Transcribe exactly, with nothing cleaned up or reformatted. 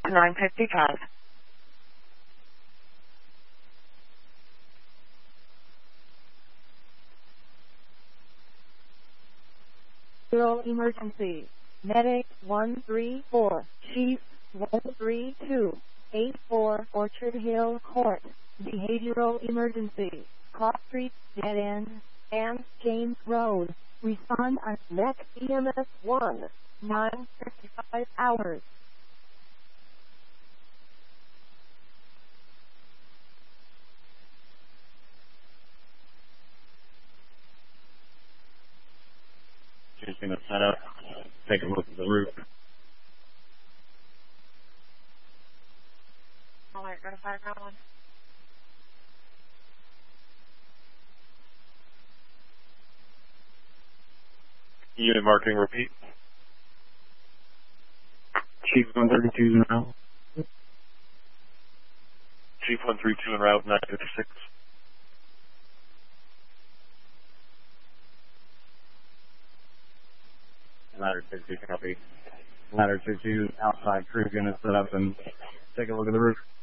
nine fifty-five. Zero emergency. Medic one three four. Chief one three two. eight four Orchard Hill Court. Behavioral emergency. Cross Street, Dead End, and James Road. Respond on M E C E M S one. nine fifty-five hours. Just going to set up, take a look at the roof. All right, go to fire column. Unit marking, repeat. Chief one thirty-two en route. Chief one thirty-two en route, nine fifty-six. Ladder two two, copy. Ladder two two, outside crew gonna set up and take a look at the roof.